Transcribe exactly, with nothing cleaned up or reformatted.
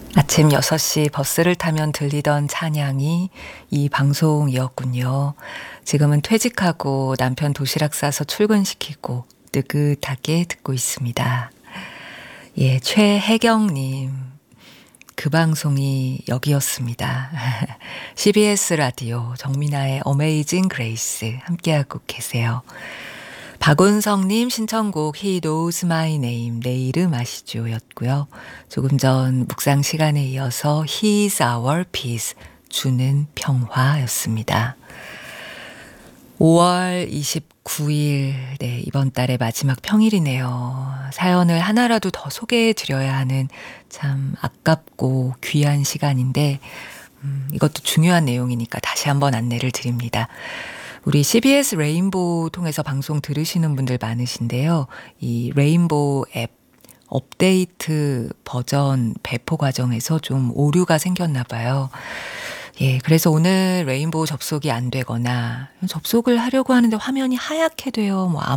아침 여섯 시 버스를 타면 들리던 찬양이 이 방송이었군요. 지금은 퇴직하고 남편 도시락 싸서 출근시키고 느긋하게 듣고 있습니다. 예, 최혜경님. 그 방송이 여기였습니다. 씨비에스 라디오 정민아의 어메이징 그레이스 함께하고 계세요. 박은성님 신청곡 He Knows My Name 내 이름 아시죠 였고요. 조금 전 묵상 시간에 이어서 He's Our Peace 주는 평화였습니다. 오월 이십구일 네, 이번 달의 마지막 평일이네요. 사연을 하나라도 더 소개해 드려야 하는 참 아깝고 귀한 시간인데 음, 이것도 중요한 내용이니까 다시 한번 안내를 드립니다. 우리 씨비에스 레인보우 통해서 방송 들으시는 분들 많으신데요. 이 레인보우 앱 업데이트 버전 배포 과정에서 좀 오류가 생겼나 봐요. 예, 그래서 오늘 레인보우 접속이 안 되거나 접속을 하려고 하는데 화면이 하얗게 돼요. 뭐